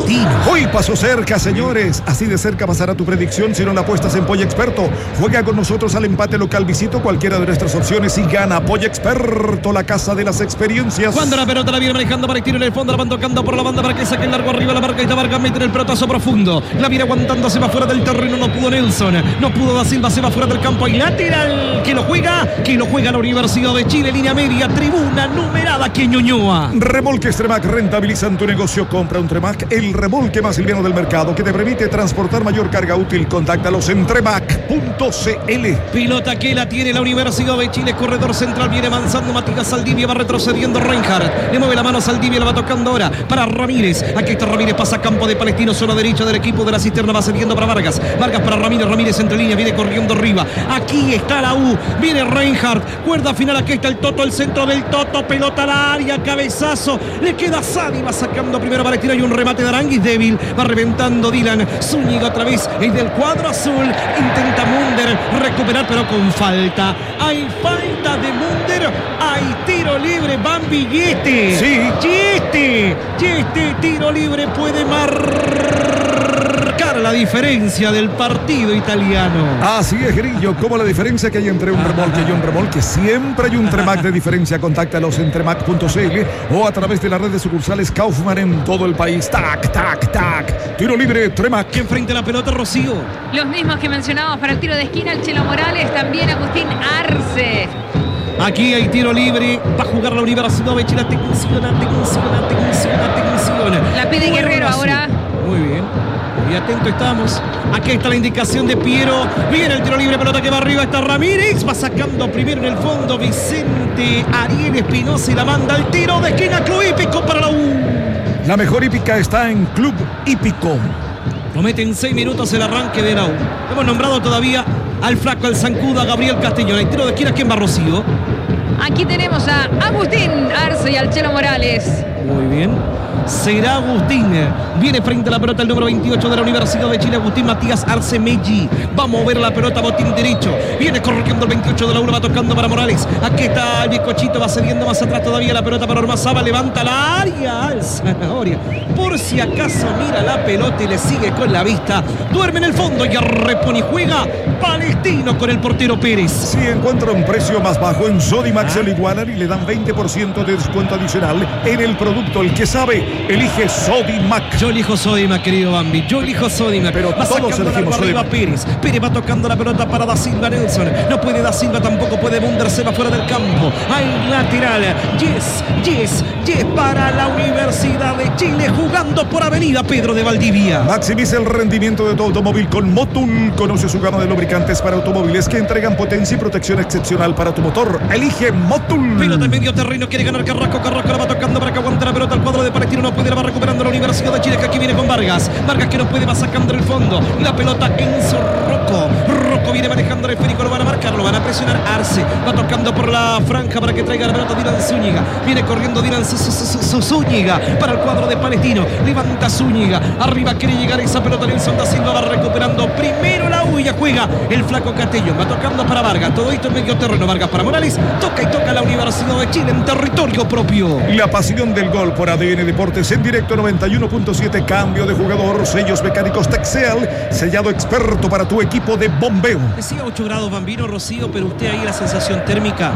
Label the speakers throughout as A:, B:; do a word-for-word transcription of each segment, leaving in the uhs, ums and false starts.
A: Palestino.
B: Hoy pasó cerca, señores. Así de cerca pasará tu predicción si no la apuestas en Polla Experto. Juega con nosotros al empate local. Visito cualquiera de nuestras opciones y gana. Polla Experto, la casa de las experiencias.
A: Cuando la pelota la viene manejando Palestino en el fondo, la van tocando por la banda para que saque el largo arriba la marca y la Vargas mete el pelotazo profundo. La viene aguantando, se va fuera del terreno, no pudo Nelson, no pudo Da Silva, se va fuera del campo y lateral. Que lo juega, que lo juega la Universidad de Chile, línea media, tribuna numerada que Ñuñoa.
B: Remolques Tremac, rentabilizan tu negocio. Compra un Tremac, el remolque más liviano del mercado que te permite transportar mayor carga útil. Contáctalos en tremac punto c l.
A: Pilota que la tiene la Universidad de Chile, corredor central, viene avanzando Matías Saldivia, va retrocediendo Reinhardt, le mueve la mano a Saldivia, la va tocando ahora para Ramírez. Aquí está Ramírez, pasa a campo de Palestino, zona derecha del equipo de la cisterna, va cediendo para Vargas. Vargas para Ramírez, Ramírez entre línea, viene corriendo arriba. Aquí está la U, viene Reinhardt, cuerda final, aquí está el Toto, el centro del Toto, pelota al área, cabezazo, le queda Sadi, va sacando primero Palestino, hay un remate de Aranguis débil, va reventando Dylan, Zúñiga otra vez, es del cuadro azul, intenta Munder recuperar pero con falta, hay falta de Munder, hay tiro libre, Bambi Yeste,
B: sí,
A: Yeste, Yeste, tiro libre, puede marcar la diferencia del partido italiano.
B: Así es, Grillo, como la diferencia que hay entre un remolque y un remolque. Siempre hay un Tremac de diferencia. Contáctalos en tremac punto c l o a través de la red de sucursales Kaufman en todo el país. Tac, tac, tac. Tiro libre, Tremac.
A: ¿Quién frente a la pelota, Rocío?
C: Los mismos que mencionábamos para el tiro de esquina, el Chelo Morales, también Agustín Arce.
A: Aquí hay tiro libre, va a jugar la Universidad de Chile. Atención, atención, atención, atención.
C: La pide Guerrero ahora.
A: Muy bien. Y atento estamos. Aquí está la indicación de Piero. Viene el tiro libre, pelota que va arriba. Está Ramírez. Va sacando primero en el fondo Vicente Ariel Espinosa y la manda al tiro de esquina. Club Hípico para la U.
B: La mejor hípica está en Club Hípico.
A: Lo mete en seis minutos el arranque de la U. Hemos nombrado todavía al flaco, al zancudo, a Gabriel Castellón. El tiro de esquina, ¿quién va, Rocío?
C: Aquí tenemos a Agustín Arce y al Chelo Morales.
A: Muy bien. Será Agustín. Viene frente a la pelota el número veintiocho de la Universidad de Chile, Agustín Matías Arce Melli. Va a mover la pelota, botín derecho. Viene corriendo el veintiocho de la U, va tocando para Morales. Aquí está el bizcochito, va cediendo más atrás todavía la pelota para Ormazábal. Levanta la área al Zanahoria. Por si acaso mira la pelota y le sigue con la vista. Duerme en el fondo y repone y juega Palestino con el portero Pérez.
B: Si encuentra un precio más bajo en Sodimac, se lo igualan y le dan veinte por ciento de descuento adicional en el producto. El que sabe, elige Sodimac.
A: Yo elijo Sodimac, querido Bambi. Yo elijo Sodimac.
B: Pero
A: va
B: todos elegimos
A: Sodimac. Pérez. Pérez va tocando la pelota para Da Silva Nelson. No puede Da Silva, tampoco puede Munder. Se va fuera del campo. Hay lateral. Yes, yes, yes para la Universidad de Chile. Jugando por Avenida Pedro de Valdivia.
B: Maximiza el rendimiento de tu automóvil con Motul. Conoce su gama de lubricantes para automóviles que entregan potencia y protección excepcional para tu motor. Elige Motul.
A: Pelota en medio terreno. Quiere ganar Carrasco. Carrasco la va tocando para que aguante la pelota al cuadro de Palestino. No puede, la va recuperando la Universidad de Chile, que aquí viene con Vargas. Vargas que no puede, va sacando el fondo. La pelota Enzo Rocco. Rocco viene manejando el esférico, lo van a marcar, lo van a presionar. Arce va tocando por la franja para que traiga la pelota Dylan Zúñiga. Viene corriendo Dylan Zúñiga para el cuadro de Palestino. Levanta Zúñiga. Arriba quiere llegar esa pelota. Nelson Da Silva va recuperando primero la U y ya juega el flaco Castellón. Va tocando para Vargas. Todo esto en medio terreno. Vargas para Morales. Toca y toca la Universidad de Chile en territorio propio.
B: La pasión del gol por A D N Deportes en directo noventa y uno punto siete. Cambio de jugador, sellos mecánicos Texel, sellado experto para tu equipo de bombeo.
A: Decía ocho grados Bambino, Rocío, pero usted ahí la sensación térmica.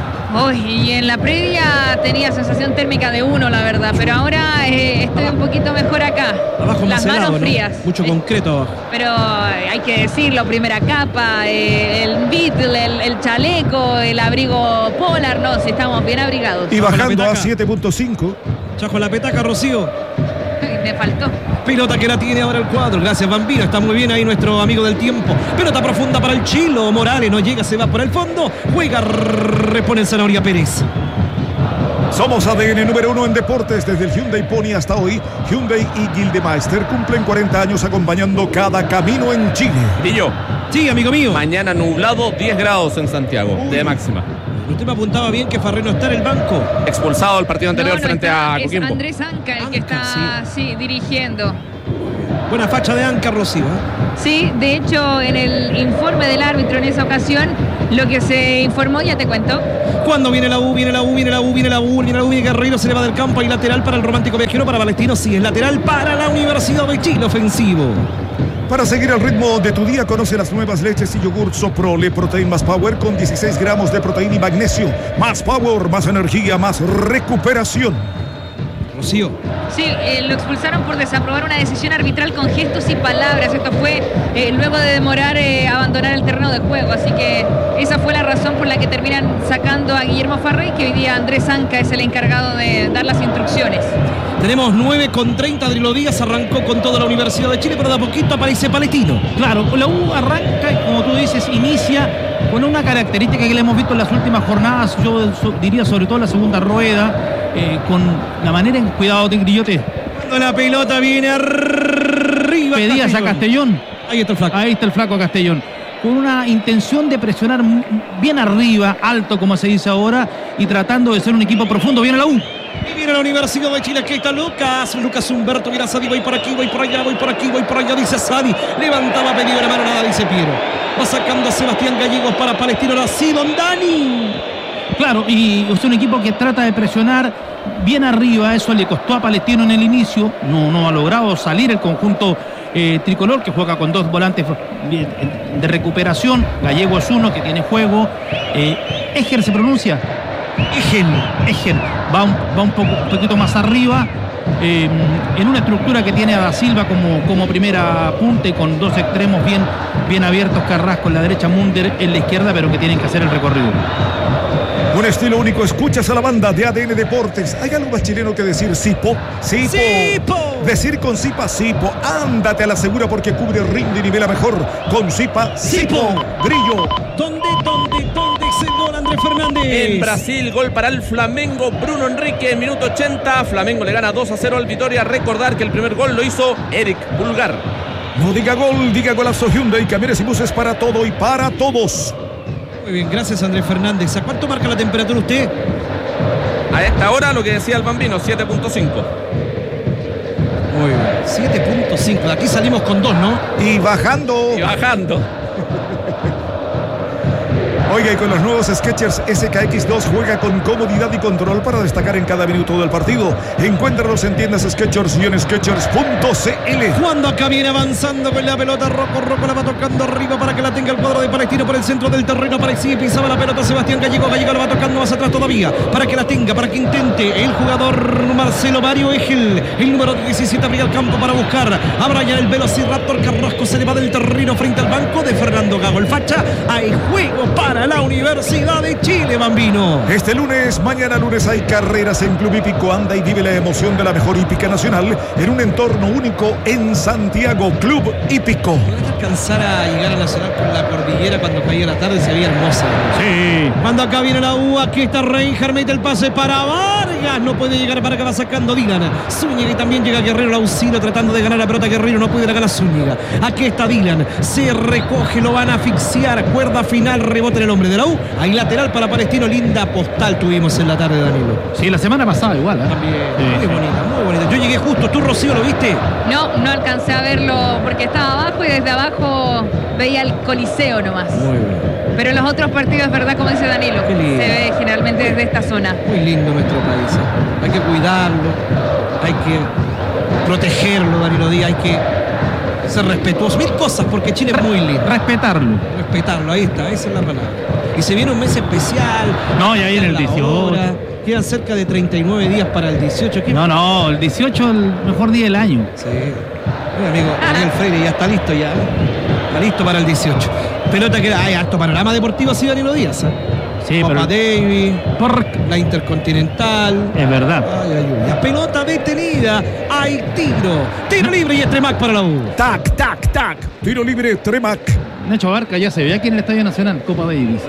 C: Uy, y en la previa tenía sensación térmica de uno, la verdad, pero ahora eh, estoy un poquito mejor acá.
A: Abajo
C: las
A: más
C: manos
A: helado, ¿no?
C: frías.
A: Mucho
C: eh,
A: concreto abajo.
C: Pero hay que decirlo, primera capa, eh, el Beatle, el, el chaleco, el abrigo polar, no, si estamos bien abrigados.
B: Y bajando a siete punto cinco.
A: Chajo la petaca, Rocío.
C: Me faltó.
A: Pelota que la tiene ahora el cuadro. Gracias, Bambino. Está muy bien ahí nuestro amigo del tiempo. Pelota profunda para el Chilo. Morales no llega, se va por el fondo. Juega, repone el Zanahoria Pérez.
B: Somos A D N número uno en deportes desde el Hyundai Pony hasta hoy. Hyundai y Gildemeister cumplen cuarenta años acompañando cada camino en Chile.
D: Y yo.
A: Sí, amigo mío.
D: Mañana nublado, diez grados en Santiago, Uy. de máxima.
A: Usted me apuntaba bien que Farré no está en el banco.
D: Expulsado el partido anterior
C: no, no
D: frente
C: está,
D: a
C: es
D: Coquimbo.
C: Andrés Anca el
A: Anca,
C: que está
A: sí.
C: sí, dirigiendo.
A: Buena facha de Anca, Rocío.
C: Sí, de hecho, en el informe del árbitro en esa ocasión Lo que se informó, ya te cuento.
A: Cuando viene la U, viene la U, viene la U, viene la U, viene la U, viene Guerreiro, se le va del campo. Hay lateral para el Romántico Viajero, para Palestino, sí, es lateral para la Universidad de Chile, ofensivo.
B: Para seguir el ritmo de tu día, conoce las nuevas leches y yogur Sopro Le Protein más Power con dieciséis gramos de proteína y magnesio. Más power, más energía, más recuperación.
A: Rocío.
C: Sí, eh, lo expulsaron por desaprobar una decisión arbitral con gestos y palabras. Esto fue eh, luego de demorar eh, abandonar el terreno de juego. Así que esa fue la razón por la que terminan sacando a Guillermo Farrey, que hoy día Andrés Anca es el encargado de dar las instrucciones.
A: Tenemos nueve con treinta, Drilo Díaz arrancó con toda la Universidad de Chile, pero de a poquito aparece Palestino.
E: Claro, la U arranca y, como tú dices, inicia con una característica que le hemos visto en las últimas jornadas, yo so, diría sobre todo en la segunda rueda, eh, con la manera en cuidado de Grillote.
A: Cuando la pelota viene arriba.
E: Pedías
A: Castellón.
E: a Castellón.
A: Ahí está el flaco.
E: Ahí está el flaco Castellón. Con una intención de presionar bien arriba, alto como se dice ahora, y tratando de ser un equipo profundo. Viene la U.
A: Y viene la Universidad de Chile, aquí está Lucas, Lucas Humberto, mira Sadi, voy por aquí, voy por allá, voy por aquí, voy por allá, dice Sadi, levantaba, pedido la mano, nada, dice Piero. Va sacando a Sebastián Gallegos para Palestino, ahora sí, Don Dani.
E: Claro, y es un equipo que trata de presionar bien arriba, eso le costó a Palestino en el inicio, no, no ha logrado salir el conjunto eh, tricolor, que juega con dos volantes de recuperación. Gallego es uno que tiene juego, eh, Eger se pronuncia. Eger, Eger va un, va un, poco, un poquito más arriba, eh, en una estructura que tiene a Da Silva como, como primera punta y con dos extremos bien, bien abiertos, Carrasco en la derecha, Munder en la izquierda, pero que tienen que hacer el recorrido.
B: Un estilo único, escuchas a la banda de A D N Deportes. ¿Hay algo más chileno que decir Sipo? Sipo.
A: Sipo.
B: Decir con Sipa, Sipo. Ándate a la segura porque cubre, rinde y nivela mejor. Con Sipa, Sipo.
A: Sipo.
B: Grillo.
A: ¿Dónde, dónde, dónde es el gol, Andrés Fernández?
D: En Brasil, gol para el Flamengo, Bruno Enrique, en minuto ochenta. Flamengo le gana dos a cero al Vitória. Recordar que el primer gol lo hizo Eric Pulgar.
B: No diga gol, diga golazo Hyundai, camiones y buses para todo y para todos.
A: Muy bien, gracias Andrés Fernández. ¿A cuánto marca la temperatura usted?
D: A esta hora, lo que decía el Bambino, siete punto cinco.
A: Muy bien, siete punto cinco. De aquí salimos con dos, ¿no?
B: Y bajando.
D: Y bajando.
B: Oiga, y con los nuevos Skechers S K X dos juega con comodidad y control para destacar en cada minuto del partido. Encuéntralos en tiendas Skechers y en skechers punto c l.
A: Cuando acá viene avanzando con la pelota, Rocco, Rocco la va tocando arriba para que la tenga el cuadro de Palestino por el centro del terreno. Parecía y pisaba la pelota Sebastián Gallego, Gallego la va tocando más atrás todavía, para que la tenga, para que intente el jugador Marcelo Mario Egel, el número diecisiete, abría el campo para buscar a Brian el Velociraptor. Carrasco se le va del terreno frente al banco de Fernando Gago, el facha. Hay juego para la Universidad de Chile, Bambino.
B: Este lunes, mañana lunes, hay carreras en Club Hípico. Anda y vive la emoción de la mejor hípica nacional en un entorno único en Santiago. Club Hípico.
A: ¿Podrás alcanzar a llegar a Nacional con la cordillera cuando caía la tarde? Se veía hermosa.
E: Sí.
A: Cuando acá viene la U, aquí está Reinhardt, mete el pase para Vargas. No puede llegar, para que va sacando Dylan. Zúñiga, y también llega Guerrero, el auxilio tratando de ganar la pelota. Guerrero no puede la ganar Zúñiga. Aquí está Dylan, se recoge, lo van a asfixiar. Cuerda final, rebote en el hombre de la U. Hay lateral para Palestino, linda postal tuvimos en la tarde, Danilo.
E: Sí, la semana pasada igual, ¿eh?
A: También,
E: Sí.
A: muy bonita, muy bonita. Yo llegué justo, ¿tú, Rocío, lo viste?
C: No, no alcancé a verlo porque estaba abajo y desde abajo veía el Coliseo nomás.
A: Muy bien.
C: Pero en los otros partidos, ¿verdad? Como dice Danilo,
A: Qué
C: se
A: lindo.
C: ve generalmente desde esta zona.
A: Muy lindo nuestro país. ¿eh? Hay que cuidarlo, hay que protegerlo, Danilo Díaz, hay que ser respetuoso. Mil cosas, porque Chile es muy lindo.
E: Respetarlo.
A: Respetarlo, ahí está, esa es la palabra. Y se viene un mes especial.
E: No, ya viene el
A: la
E: dieciocho.
A: hora, quedan cerca de treinta y nueve días para el dieciocho. ¿Qué?
E: No, no, el dieciocho el mejor día del año.
A: Sí. Mi amigo Daniel Freire ya está listo ya. Está listo para el dieciocho. Pelota que hay harto panorama deportivo así, Danilo Díaz. ¿eh?
E: Sí,
A: Copa
E: pero
A: Davis,
E: por...
A: la Intercontinental.
E: es verdad.
A: Ay, ay, ay. La pelota detenida. Hay tiro. Tiro libre y Estremac para la U.
B: Tac, tac, tac. Tiro libre, Tremac.
E: Nacho Barca ya se ve aquí en el Estadio Nacional, Copa Davis.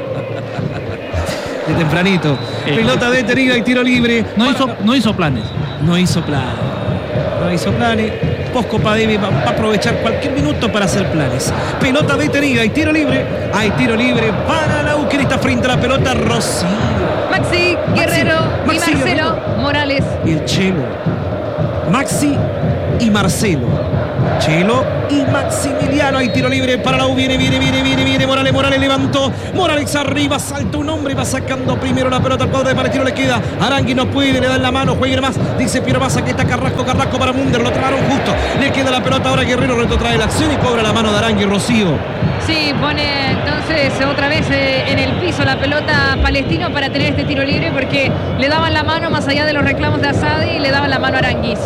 A: De tempranito.
E: Eh.
A: Pelota detenida y tiro libre.
E: No hizo, no hizo planes.
A: No hizo planes. No hizo planes. Post Copa Davis va a aprovechar cualquier minuto para hacer planes. Pelota detenida y tiro libre. Hay tiro libre para la U, que está frente a la pelota. Rocío.
C: Maxi, Guerrero
A: Maxi
C: y Marcelo
A: Guerrero.
C: Morales.
A: Y el Chelo. Maxi y Marcelo. Chelo y Maximiliano. Hay tiro libre para la U. Viene, viene, viene, viene, viene. Morales, Morales levantó. Morales arriba, salta un hombre y va sacando primero la pelota al cuadro de Palestino. Le queda Arangui, no puede, le dan la mano, juegue más. Dice Piero Massa que está Carrasco, Carrasco para Munder. Lo trabaron justo. Le queda la pelota ahora. Guerrero retrotrae la acción y cobra la mano de Arangui, Rocío.
C: Sí, pone entonces otra vez eh, en el piso la pelota Palestino para tener este tiro libre, porque le daban la mano más allá de los reclamos de Asadi y le daban la mano a Aranguis.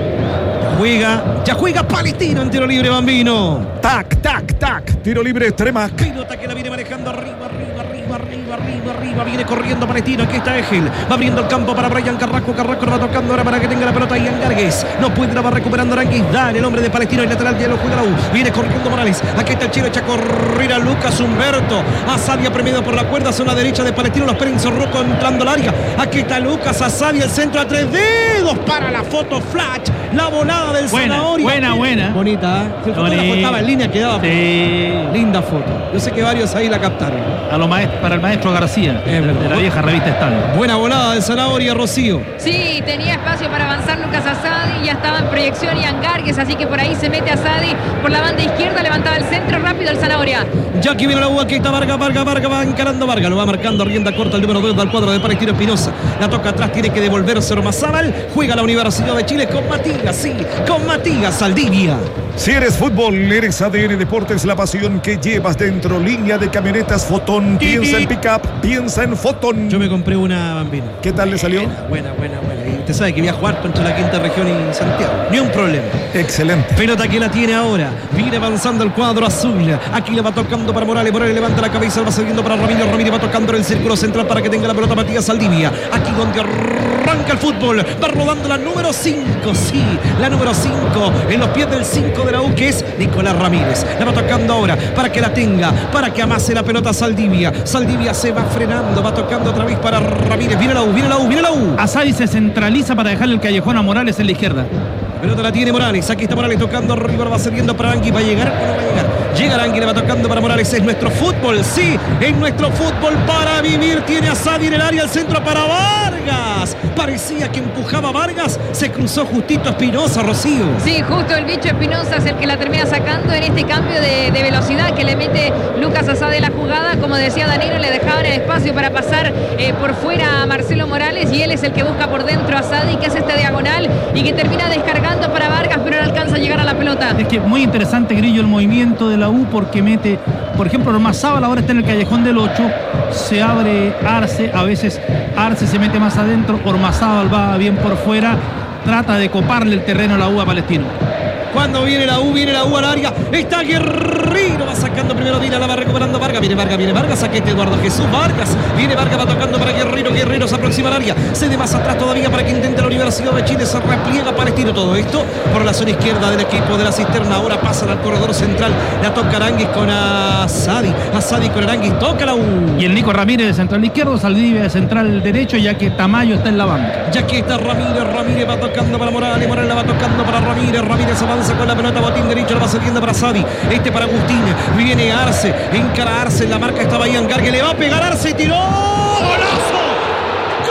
A: Juega, ya juega Palestino en tiro libre, Bambino.
B: Tac, tac, tac. Tiro libre Tremac.
A: Pelota que la viene manejando arriba, arriba, arriba, arriba, arriba, arriba. Viene corriendo Palestino. Aquí está Egel. Va abriendo el campo para Brian Carrasco. Carrasco lo va tocando ahora para que tenga la pelota Ian Gargues. No puede, la va recuperando Aranguis. Dale, el hombre de Palestino. El lateral ya lo juega la U. Viene corriendo Morales. Aquí está el Chelo. Echa a correr a Lucas Humberto. Asadia premiado por la cuerda. Zona derecha de Palestino. Los Pérez Zorroco entrando al área. Aquí está Lucas Asadia. El centro a tres dedos para la foto flash. La volada del
E: buena,
A: Zanahoria.
E: Buena, buena.
A: Bonita, ¿eh? Si el fotógrafo estaba en línea, quedaba.
E: Sí.
A: Linda foto. Yo sé que varios ahí la captaron.
E: A lo maest- para el maestro García,
A: Es
E: de,
A: verdad.
E: de la vieja revista Estado.
A: Buena volada del Zanahoria, Rocío.
C: Sí, tenía espacio para avanzar Lucas Asadi, ya estaba en proyección Ian Gargues, así que por ahí se mete Asadi por la banda izquierda, levantaba el centro rápido el Zanahoria.
A: Ya aquí viene la U, aquí está Vargas, Vargas, Vargas, va encarando Vargas, lo va marcando rienda corta el número dos del cuadro de Palestino Espinosa. La toca atrás, tiene que devolverse Ormazábal. Juega la Universidad de Chile con Matías, sí, con Matías Saldivia.
B: Si eres fútbol, eres A D N Deportes, la pasión que llevas dentro. Línea de camionetas Fotón. Piensa en pickup, piensa en Fotón.
A: Yo me compré una, Bambino.
B: ¿Qué tal le salió?
A: Buena, buena, buena, buena. Y usted sabe que viajo harto entre la quinta región y Santiago. Ni un problema.
B: Excelente.
A: Pelota que la tiene ahora. Viene avanzando el cuadro azul. Aquí le va tocando para Morales. Morales levanta la cabeza. Va siguiendo para Ramírez. Ramírez va tocando en el círculo central para que tenga la pelota Matías Saldivia. Aquí donde arranca el fútbol. Va rodando la número cinco. Sí, la número cinco. En los pies del cinco de la U, que es Nicolás Ramírez. La va tocando ahora para que la tenga. Para que amase la pelota Saldivia. Saldivia se va frenando. Va tocando otra vez para Ramírez. Viene la U. Viene la U. Viene la U.
E: Asadi se centraliza para dejarle el callejón a Morales en la izquierda.
A: La pelota la tiene Morales. Aquí está Morales tocando arriba. Va cediendo para Arangui. ¿Va a llegar o no va a llegar? Llega Arangui, le va tocando para Morales. Es nuestro fútbol, sí. Es nuestro fútbol para vivir. Tiene a Sadi en el área. El centro para Vargas. Parecía que empujaba a Vargas. Se cruzó justito Espinosa, Rocío.
C: Sí, justo el bicho Espinosa es el que la termina sacando en este cambio de, de velocidad que le mete Lucas Asadi en la jugada. Como decía Danilo, le dejaban el espacio para pasar eh, por fuera a Marcelo Morales y él es el que busca por dentro a Asadi, que hace este diagonal y que termina descargando para Vargas, pero no alcanza a llegar a la pelota.
E: Es que muy interesante, Grillo, el movimiento de la U, porque mete, por ejemplo, Ormazábal ahora está en el callejón del ocho, se abre Arce, a veces Arce se mete más adentro, Ormazábal va bien por fuera, trata de coparle el terreno a la U a Palestino.
A: Cuando viene la U, viene la U al área. Está Guerrero, va sacando primero Dina, la va recuperando Vargas. Viene Vargas, viene Vargas, saquete Eduardo Jesús Vargas. Viene Vargas, va tocando para Guerrero. Guerrero se aproxima al área. Cede más atrás todavía para que intente la Universidad de Chile. Se repliega Palestino. Todo esto por la zona izquierda del equipo de la cisterna. Ahora pasan al corredor central. La toca Aranguis con Asadi. Asadi con Aranguis. Toca la U.
E: Y el Nico Ramírez de central izquierdo, Saldivia de central derecho, ya que Tamayo está en la banca.
A: Ya aquí está Ramírez. Ramírez va tocando para Morales. Morales la va tocando para Ramírez. Ramírez avanza con la pelota, botín derecho, la va saliendo para Sadi. Este para Agustín. Viene Arce. Encara Arce. En la marca estaba Ian Gargue. Le va a pegar Arce. Tiró. ¡Golazo!